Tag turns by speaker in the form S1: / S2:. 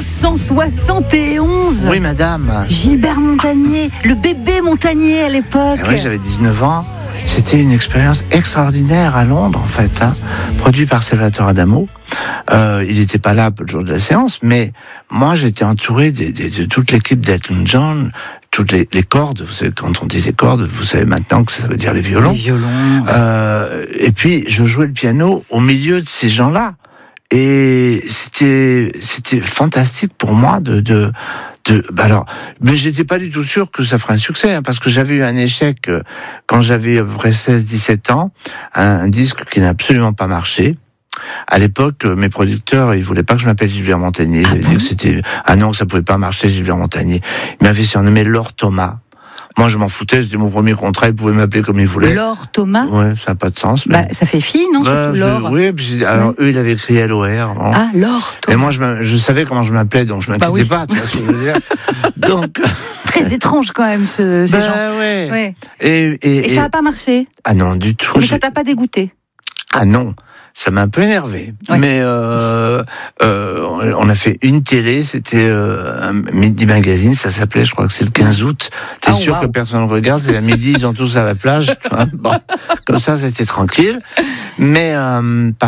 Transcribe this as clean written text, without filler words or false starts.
S1: 1971.
S2: Oui, madame.
S1: Gilbert Montagnier, le bébé Montagnier à l'époque.
S2: Oui, j'avais 19 ans. C'était une expérience extraordinaire à Londres, en fait, produit par Salvatore Adamo. Il n'était pas là le jour de la séance, mais moi, j'étais entouré de toute l'équipe d'Elton John, toutes les cordes. Vous savez, quand on dit les cordes, vous savez maintenant que ça veut dire les violons.
S1: Les violons.
S2: Et puis, je jouais le piano au milieu de ces gens-là. Et c'était fantastique pour moi alors, mais j'étais pas du tout sûr que ça ferait un succès, parce que j'avais eu un échec quand j'avais à peu près 16-17 ans, un disque qui n'a absolument pas marché. À l'époque, mes producteurs, ils voulaient pas que je m'appelle Gilbert Montagnier. Ils avaient dit que c'était, non, ça pouvait pas marcher, Gilbert Montagnier. Ils m'avaient surnommé Lord Thomas. Moi, je m'en foutais, c'était mon premier contrat, ils pouvaient m'appeler comme ils voulaient.
S1: Lord Thomas.
S2: Ouais, ça n'a pas de sens. Mais...
S1: ça fait fille, non, surtout Lord.
S2: Oui, alors eux, ils avaient écrit LOR. Bon.
S1: Ah, Lord Thomas.
S2: Et moi, je savais comment je m'appelais, donc je m'inquiétais pas, tu vois ce que je veux dire. Donc...
S1: Très étrange quand même, ces gens.
S2: Ouais.
S1: Et ça n'a pas marché?
S2: Ah non, du tout.
S1: Mais ça t'a pas dégoûté?
S2: Ah non. Ça m'a un peu énervé, mais on a fait une télé, c'était un Midi Magazine, ça s'appelait, je crois que c'est le 15 août. T'es sûr que personne ne regarde, c'est à midi, ils sont tous à la plage. Bon, comme ça, c'était tranquille. Mais